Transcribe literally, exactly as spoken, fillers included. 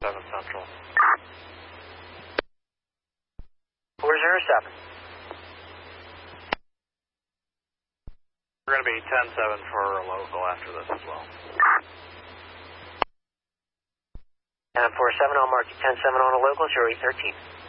seven Central. four zero seven. We're going to be ten seven for a local after this as well. And for seven, I'll mark you ten seven on a local, zero eight thirteen.